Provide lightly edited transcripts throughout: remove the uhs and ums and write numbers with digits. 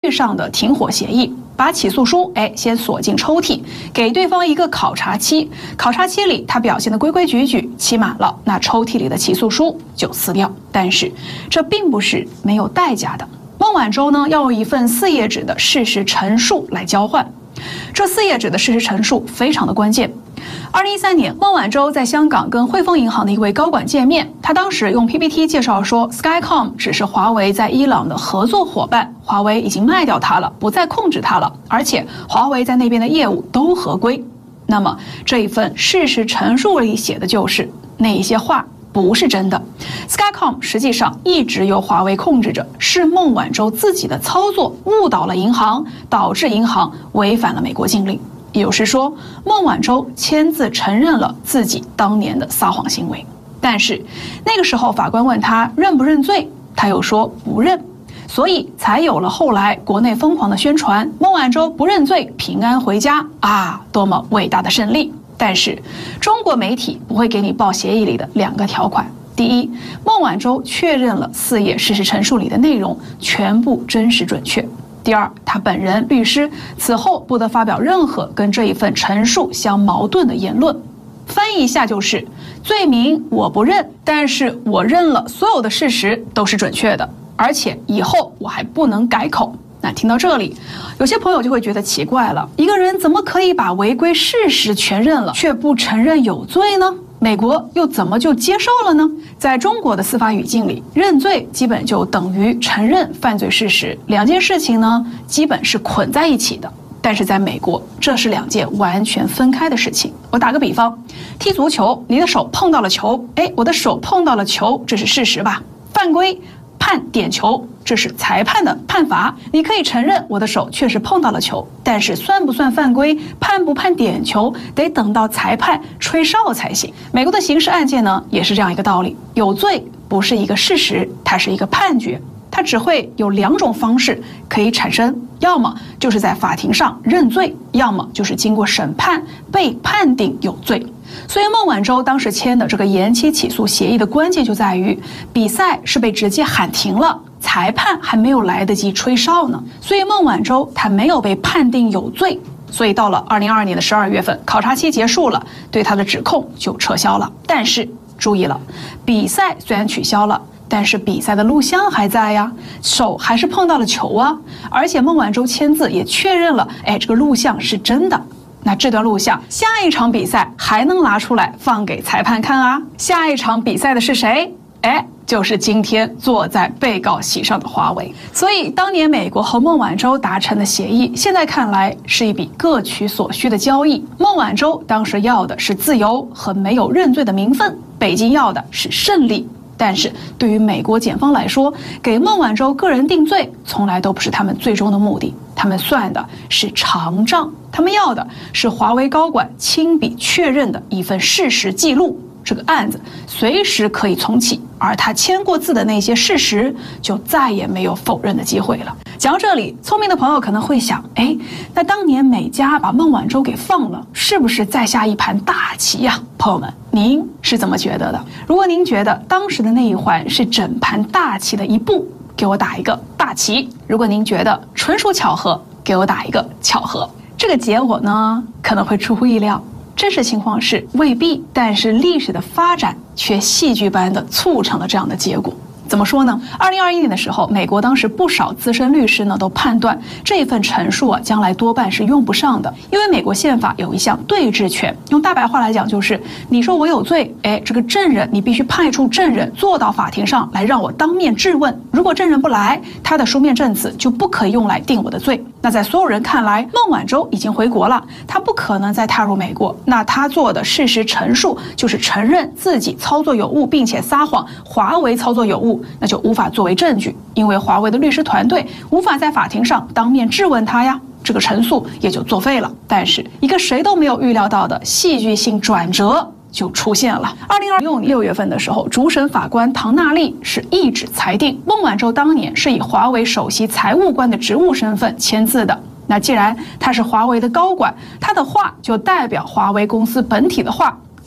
义上的停火协议，把起诉书先锁进抽屉，给对方一个考察期。考察期里他表现得规规矩矩，期满了，那抽屉里的起诉书就撕掉。但是这并不是没有代价的。孟晚舟呢，要用一份4页纸的事实陈述来交换。这4页纸的事实陈述非常的关键。2013年，孟晚舟在香港跟汇丰银行的一位高管见面，他当时用 PPT 介绍说 ，Skycom 只是华为在伊朗的合作伙伴，华为已经卖掉它了，不再控制它了，而且华为在那边的业务都合规。那么这一份事实陈述里写的就是那一些话不是真的。Skycom 实际上一直由华为控制着，是孟晚舟自己的操作误导了银行，导致银行违反了美国禁令。也就是说，孟晚舟签字承认了自己当年的撒谎行为。但是那个时候法官问他认不认罪，他又说不认，所以才有了后来国内疯狂的宣传孟晚舟不认罪，平安回家啊，多么伟大的胜利。但是中国媒体不会给你报协议里的2个条款。第一，孟晚舟确认了4页事实陈述里的内容全部真实准确。第二，他本人、律师此后不得发表任何跟这一份陈述相矛盾的言论。翻译一下就是：罪名我不认，但是我认了所有的事实都是准确的，而且以后我还不能改口。那听到这里，有些朋友就会觉得奇怪了，一个人怎么可以把违规事实全认了，却不承认有罪呢？美国又怎么就接受了呢？在中国的司法语境里，认罪基本就等于承认犯罪事实，2件事情呢，基本是捆在一起的。但是在美国，这是2件完全分开的事情。我打个比方，踢足球，你的手碰到了球，我的手碰到了球，这是事实吧？犯规判点球，这是裁判的判罚。你可以承认我的手确实碰到了球，但是算不算犯规，判不判点球，得等到裁判吹哨才行。美国的刑事案件呢，也是这样一个道理。有罪不是一个事实，它是一个判决，它只会有2种方式可以产生，要么就是在法庭上认罪，要么就是经过审判被判定有罪。所以孟晚舟当时签的这个延期起诉协议的关键就在于，比赛是被直接喊停了，裁判还没有来得及吹哨呢。所以孟晚舟他没有被判定有罪，所以到了2022年的12月份，考察期结束了，对他的指控就撤销了。但是注意了，比赛虽然取消了，但是比赛的录像还在呀，手还是碰到了球啊，而且孟晚舟签字也确认了，这个录像是真的。那这段录像下一场比赛还能拿出来放给裁判看啊？下一场比赛的是谁？就是今天坐在被告席上的华为。所以当年美国和孟晚舟达成的协议，现在看来是一笔各取所需的交易。孟晚舟当时要的是自由和没有认罪的名分，北京要的是胜利。但是对于美国检方来说，给孟晚舟个人定罪从来都不是他们最终的目的，他们算的是长账，他们要的是华为高管亲笔确认的一份事实记录。这个案子随时可以重启，而他签过字的那些事实就再也没有否认的机会了。讲到这里，聪明的朋友可能会想，那当年美加把孟晚舟给放了，是不是在下一盘大棋呀？朋友们，您是怎么觉得的？如果您觉得当时的那一环是整盘大棋的一步，给我打一个大棋；如果您觉得纯属巧合，给我打一个巧合。这个结果呢，可能会出乎意料。真实情况是未必，但是历史的发展却戏剧般的促成了这样的结果。怎么说呢？2021年的时候，美国当时不少资深律师呢都判断这份陈述将来多半是用不上的，因为美国宪法有一项对质权，用大白话来讲就是你说我有罪，这个证人你必须派出证人坐到法庭上来让我当面质问，如果证人不来，他的书面证词就不可以用来定我的罪。那在所有人看来，孟晚舟已经回国了，他不可能再踏入美国，那他做的事实陈述就是承认自己操作有误，并且撒谎华为操作有误，那就无法作为证据，因为华为的律师团队无法在法庭上当面质问他呀，这个陈述也就作废了。但是一个谁都没有预料到的戏剧性转折就出现了。2026年6月份的时候，主审法官唐纳利是一纸裁定，孟晚舟当年是以华为首席财务官的职务身份签字的。那既然他是华为的高管，他的话就代表华为公司本体的话，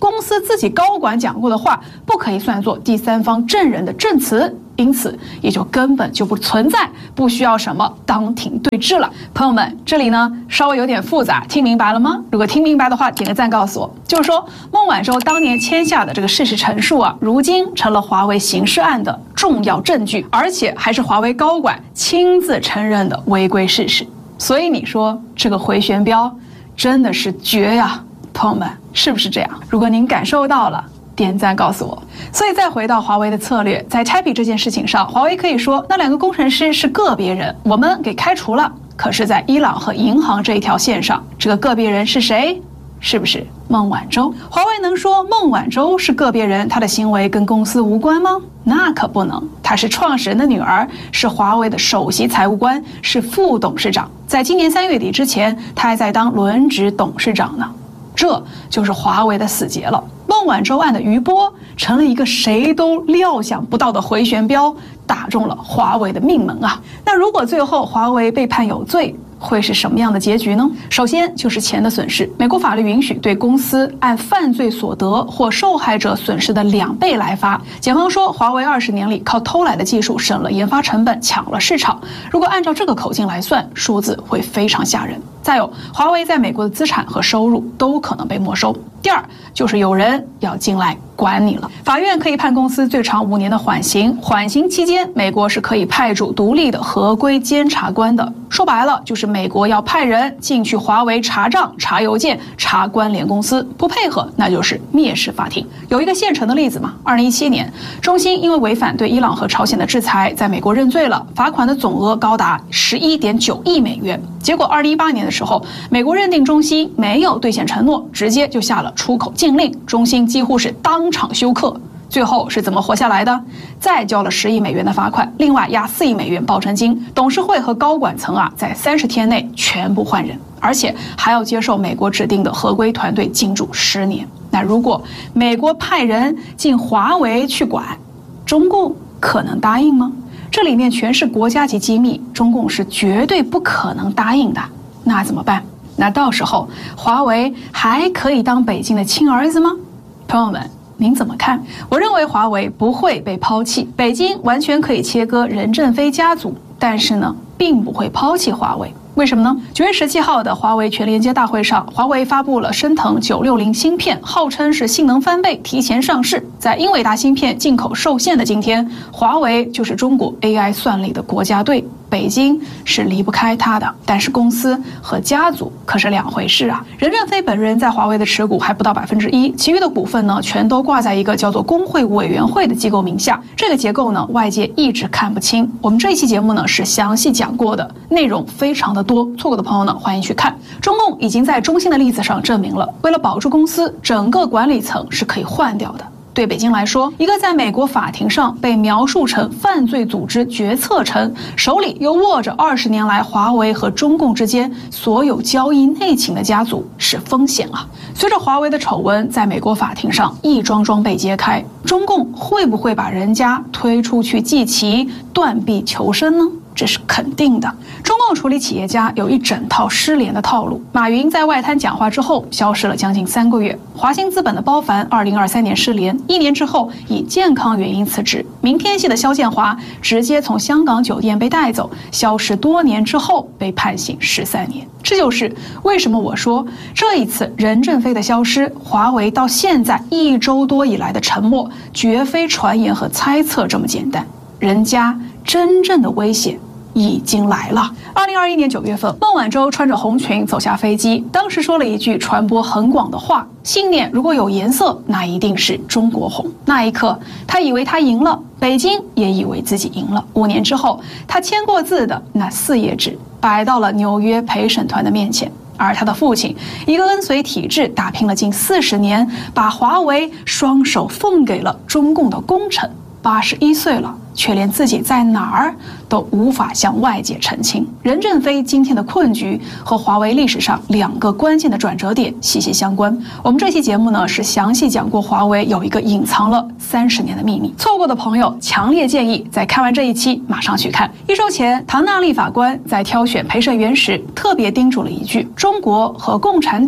公司自己高管讲过的话不可以算作第三方证人的证词，因此也就根本就不存在不需要什么当庭对质了。朋友们，这里呢稍微有点复杂，听明白了吗？如果听明白的话，点个赞告诉我。就是说，孟晚舟当年签下的这个事实陈述啊，如今成了华为刑事案的重要证据，而且还是华为高管亲自承认的违规事实。所以你说这个回旋镖真的是绝呀，朋友们，是不是这样？如果您感受到了，点赞告诉我。所以再回到华为的策略，在拆笔这件事情上，华为可以说那2个工程师是个别人，我们给开除了。可是在伊朗和银行这一条线上，这个个别人是谁？是不是孟晚舟？华为能说孟晚舟是个别人，她的行为跟公司无关吗？那可不能，她是创始人的女儿，是华为的首席财务官，是副董事长。在今年3月底之前，她还在当轮值董事长呢。这就是华为的死结了。孟晚舟案的余波成了一个谁都料想不到的回旋镖，打中了华为的命门啊！那如果最后华为被判有罪，会是什么样的结局呢？首先就是钱的损失，美国法律允许对公司按犯罪所得或受害者损失的2倍来罚。检方说，华为20年里靠偷来的技术省了研发成本，抢了市场。如果按照这个口径来算，数字会非常吓人。再有，华为在美国的资产和收入都可能被没收。第二，就是有人要进来管你了。法院可以判公司最长5年的缓刑，缓刑期间，美国是可以派驻独立的合规监察官的。说白了，就是美国要派人进去华为查账、查邮件、查关联公司，不配合那就是蔑视法庭。有一个现成的例子嘛，2017年，中兴因为违反对伊朗和朝鲜的制裁，在美国认罪了，罚款的总额高达11.9亿美元。结果2018年的时候，美国认定中兴没有兑现承诺，直接就下了出口禁令，中兴几乎是当场休克。最后是怎么活下来的？再交了10亿美元的罚款，另外押4亿美元保证金。董事会和高管层啊，在30天内全部换人，而且还要接受美国指定的合规团队进驻10年。那如果美国派人进华为去管，中共可能答应吗？这里面全是国家级机密，中共是绝对不可能答应的。那怎么办？那到时候华为还可以当北京的亲儿子吗？朋友们，您怎么看？我认为华为不会被抛弃，北京完全可以切割任正非家族，但是呢，并不会抛弃华为。为什么呢？9月17号的华为全连接大会上，华为发布了升腾960芯片，号称是性能翻倍，提前上市。在英伟达芯片进口受限的今天，华为就是中国 AI 算力的国家队，北京是离不开它的。但是公司和家族可是2回事啊。任正非本人在华为的持股还不到1%，其余的股份呢，全都挂在一个叫做工会委员会的机构名下。这个结构呢，外界一直看不清。我们这一期节目呢，是详细讲过的，内容非常的多，错过的朋友呢，欢迎去看。中共已经在中兴的例子上证明了，为了保住公司，整个管理层是可以换掉的。对北京来说，一个在美国法庭上被描述成犯罪组织决策层，手里又握着20年来华为和中共之间所有交易内情的家族，是风险啊。随着华为的丑闻在美国法庭上一桩桩被揭开，中共会不会把人家推出去祭旗，断臂求生呢？这是肯定的。中共处理企业家有一整套失联的套路。马云在外滩讲话之后消失了将近3个月，华兴资本的包凡2023年失联，1年之后以健康原因辞职。明天系的肖建华直接从香港酒店被带走，消失多年之后被判刑13年。这就是为什么我说这一次任正非的消失，华为到现在1周多以来的沉默，绝非传言和猜测这么简单，人家真正的威胁已经来了。2021年9月份，孟晚舟穿着红裙走下飞机，当时说了一句传播很广的话：信念如果有颜色，那一定是中国红。那一刻，他以为他赢了，北京也以为自己赢了。5年之后，他签过字的那4页纸摆到了纽约陪审团的面前。而他的父亲，一个跟随体制打拼了近40年，把华为双手奉给了中共的功臣，81岁了，却连自己在哪儿都无法向外界澄清。任正非今天的困局和华为历史上2个关键的转折点息息相关。我们这期节目呢，是详细讲过华为有一个隐藏了30年的秘密。错过的朋友强烈建议在看完这一期马上去看。1周前，唐纳利法官在挑选陪审员时特别叮嘱了一句：中国和共产党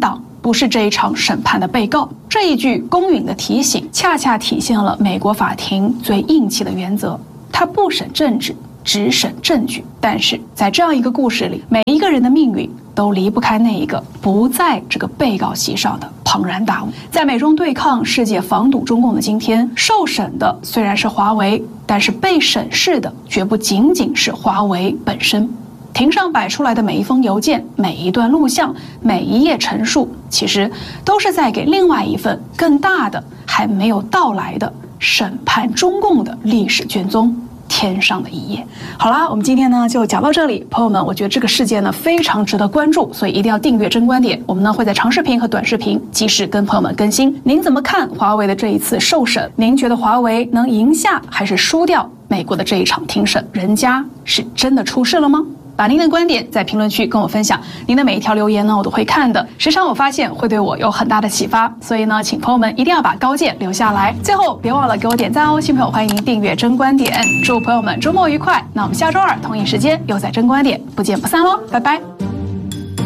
不是这一场审判的被告。这一句公允的提醒，恰恰体现了美国法庭最硬气的原则：它不审政治，只审证据。但是在这样一个故事里，每一个人的命运都离不开那一个不在这个被告席上的庞然大物。在美中对抗、世界防堵中共的今天，受审的虽然是华为，但是被审视的绝不仅仅是华为本身。庭上摆出来的每一封邮件、每一段录像、每一页陈述，其实都是在给另外一份更大的、还没有到来的审判中共的历史卷宗添上的一页。好啦，我们今天呢就讲到这里，朋友们，我觉得这个事件呢非常值得关注，所以一定要订阅真观点。我们呢会在长视频和短视频及时跟朋友们更新。您怎么看华为的这一次受审？您觉得华为能赢下还是输掉美国的这一场庭审？人家是真的出事了吗？把您的观点在评论区跟我分享，您的每一条留言呢我都会看的，时常我发现会对我有很大的启发，所以呢请朋友们一定要把高见留下来。最后别忘了给我点赞哦，新朋友欢迎您订阅真观点，祝朋友们周末愉快。那我们下周二同一时间又在真观点不见不散喽，拜拜。